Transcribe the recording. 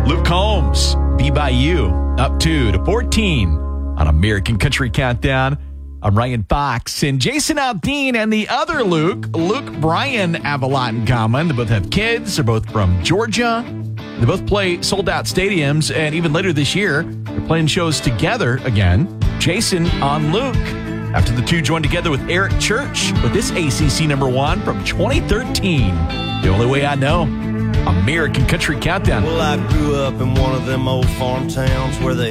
Luke Combs, Be By You, up 2 to 14 on American Country Countdown. I'm Ryan Fox, and Jason Aldean and the other Luke Bryan, have a lot in common. They both have kids. They're both from Georgia. They both play sold-out stadiums, and even later this year, they're playing shows together again. Jason on Luke, after the two joined together with Eric Church with this ACC #1 from 2013. The Only Way I Know. American Country Countdown. Well, I grew up in one of them old farm towns where they